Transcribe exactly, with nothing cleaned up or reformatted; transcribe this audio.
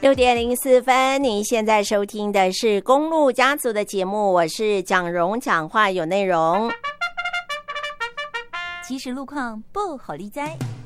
六点零四分，您现在收听的是公路家族的节目，我是蒋蓉，讲话有内容。 即时路况不好理哉。